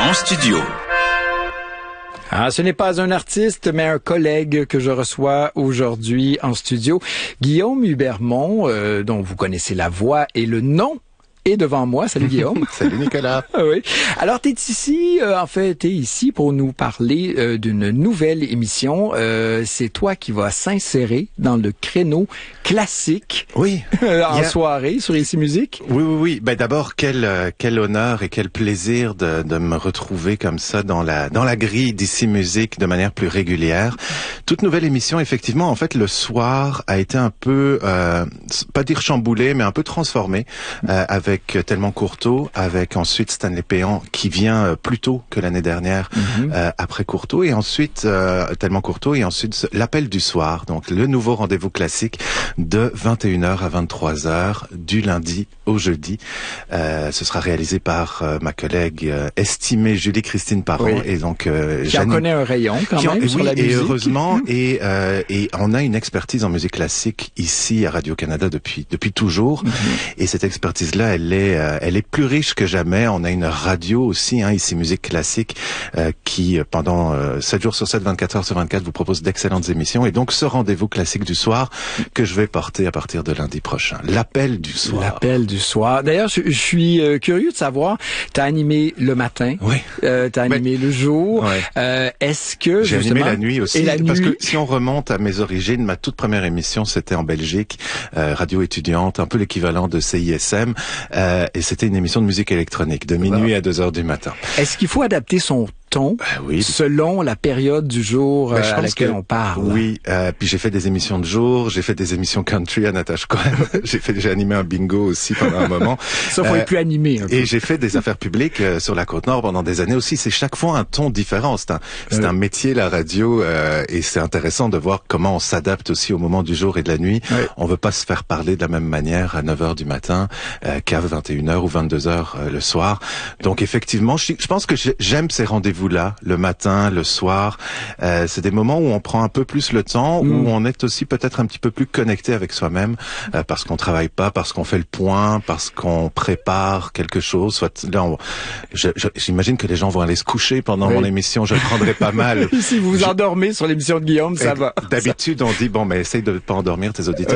En studio. Ah, ce n'est pas un artiste, mais un collègue que je reçois aujourd'hui en studio. Guillaume Hubermont, dont vous connaissez la voix et le nom, est devant moi. Salut Guillaume. Salut Nicolas. Oui. Alors, t'es ici pour nous parler d'une nouvelle émission. C'est toi qui vas s'insérer dans le créneau classique. Oui. En soirée sur Ici Musique. Oui. Ben d'abord, quel honneur et quel plaisir de me retrouver comme ça dans la grille d'Ici Musique de manière plus régulière. Toute nouvelle émission, effectivement, en fait, le soir a été un peu, pas dire chamboulé, mais un peu transformé, avec Tellement Courteau, avec ensuite Stanley Péan qui vient plus tôt que l'année dernière après Courteau, et ensuite Tellement Courteau, et ensuite l'appel du soir, donc le nouveau rendez-vous classique de 21h à 23h du lundi au jeudi. Ce sera réalisé par ma collègue estimée Julie-Christine Parent, oui. Et donc qui en connaît un rayon quand même sur la musique. Et heureusement, et on a une expertise en musique classique ici à Radio-Canada depuis toujours, et cette expertise-là, elle est plus riche que jamais. On a une radio aussi, Ici Musique Classique, qui pendant 7 jours sur 7, 24 heures sur 24 vous propose d'excellentes émissions. Et donc ce rendez-vous classique du soir que je vais porter à partir de lundi prochain. L'appel du soir. L'appel du soir. D'ailleurs, je suis curieux de savoir, t'as animé le matin, oui. T'as animé le jour. Ouais. Est-ce que j'ai animé la nuit aussi, parce que si on remonte à mes origines, ma toute première émission c'était en Belgique, radio étudiante, un peu l'équivalent de CISM. Et c'était une émission de musique électronique, de minuit à 2h du matin. Est-ce qu'il faut adapter son ton selon la période du jour à laquelle on parle? Oui, puis j'ai fait des émissions de jour, j'ai fait des émissions country à Natasha Cohen, j'ai animé un bingo aussi pendant un moment. Ça, faut être plus animé. Et j'ai fait des affaires publiques sur la Côte-Nord pendant des années aussi. C'est chaque fois un ton différent. C'est un métier, la radio, et c'est intéressant de voir comment on s'adapte aussi au moment du jour et de la nuit. Ouais. On veut pas se faire parler de la même manière à 9h du matin qu'à 21h ou 22h le soir. Donc effectivement, je pense que j'aime ces rendez-vous là, le matin, le soir. C'est des moments où on prend un peu plus le temps, où on est aussi peut-être un petit peu plus connecté avec soi-même, parce qu'on travaille pas, parce qu'on fait le point, parce qu'on prépare quelque chose. Soit là, j'imagine que les gens vont aller se coucher pendant mon émission. Je le prendrai pas mal. Si vous vous endormez sur l'émission de Guillaume, ça va. D'habitude, on dit mais essaye de pas endormir tes auditeurs.